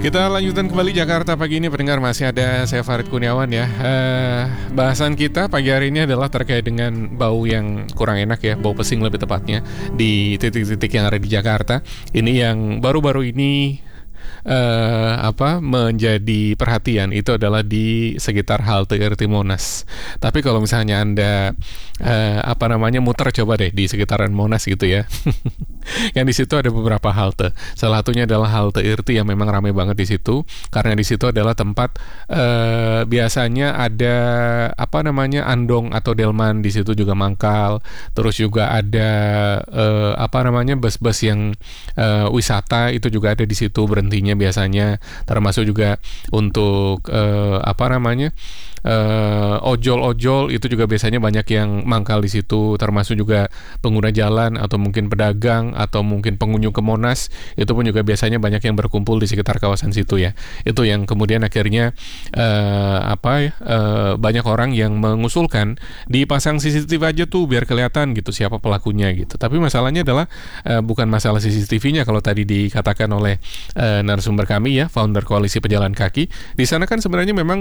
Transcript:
Kita lanjutkan kembali Jakarta pagi ini, pendengar. Masih ada saya Farid Kurniawan ya. Bahasan kita pagi hari ini adalah terkait dengan bau yang kurang enak ya, bau pesing lebih tepatnya di titik-titik yang ada di Jakarta. Ini yang baru-baru ini menjadi perhatian itu adalah di sekitar halte RT Monas. Tapi kalau misalnya Anda muter coba deh di sekitaran Monas gitu ya. Yang di situ ada beberapa halte. Salah satunya adalah halte RT yang memang ramai banget di situ, karena di situ adalah tempat biasanya ada andong atau delman di situ juga mangkal. Terus juga ada bus-bus yang wisata itu juga ada di situ berhentinya biasanya, termasuk juga untuk ojol-ojol itu juga biasanya banyak yang mangkal di situ, termasuk juga pengguna jalan atau mungkin pedagang atau mungkin pengunjung ke Monas, itu pun juga biasanya banyak yang berkumpul di sekitar kawasan situ ya. Itu yang kemudian akhirnya banyak orang yang mengusulkan dipasang CCTV aja tuh biar kelihatan gitu siapa pelakunya gitu. Tapi masalahnya adalah bukan masalah CCTV-nya kalau tadi dikatakan oleh narasumber kami ya, founder Koalisi Pejalan Kaki. Di sana kan sebenarnya memang